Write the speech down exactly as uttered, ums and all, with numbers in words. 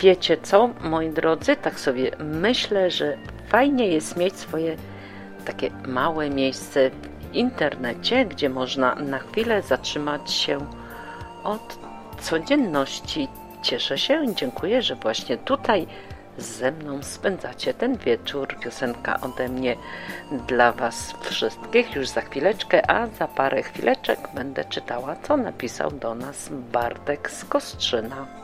wiecie co, moi drodzy, tak sobie myślę, że fajnie jest mieć swoje takie małe miejsce w internecie, gdzie można na chwilę zatrzymać się od codzienności. Cieszę się i dziękuję, że właśnie tutaj ze mną spędzacie ten wieczór. Piosenka ode mnie dla Was wszystkich już za chwileczkę, a za parę chwileczek będę czytała, co napisał do nas Bartek z Kostrzyna.